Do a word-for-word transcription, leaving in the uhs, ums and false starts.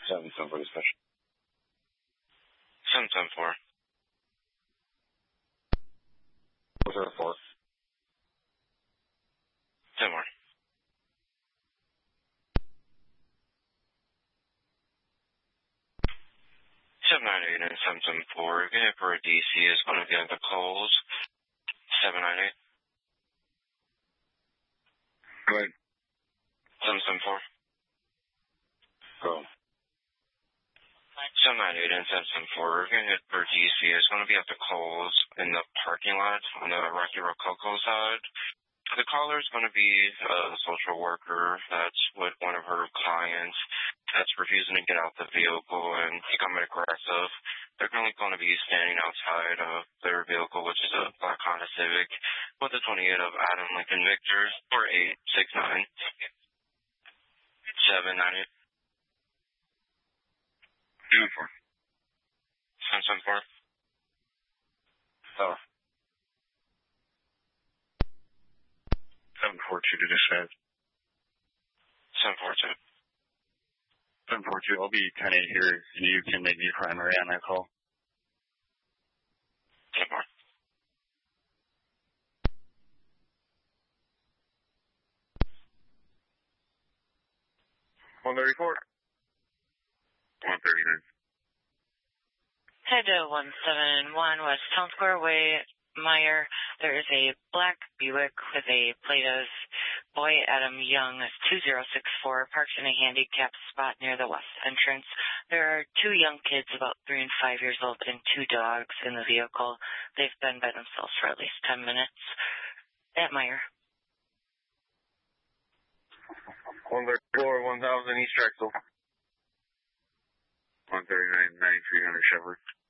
seven seven four dispatch. seven seven four. four zero four. ten more. seven nine eight and seven seven four. Unit for a D C is going to be at the Coles. seven nine eight. Go ahead. seven seven four. Go. seven nine eight and seven seven four. Unit for D C is going to be at the Coles in the parking lot on the Rocky Rococo side. The caller is going to be a social worker that's with one of her clients that's refusing to get out the vehicle and becoming aggressive. They're currently going to be standing outside of their vehicle, which is a black Honda Civic, with the twenty-eight of Adam Lincoln Victor, four eight six nine seven nine eight. Uniform. seven seven four. Oh. seven four two to dispatch. seven four two. seven four two, I'll be ten eight here, and you can make me primary on that call. ten more. one thirty-four. one thirty-nine. Head to one seven one West Town Square Way, Meyer. There is a black Buick with a plate of Boy Adam Young, two zero six four, parked in a handicapped spot near the west entrance. There are two young kids, about three and five years old, and two dogs in the vehicle. They've been by themselves for at least ten minutes. At Meyer. one thirty-four, one thousand East Drexel. one thirty-nine, ninety-three hundred Shepherd.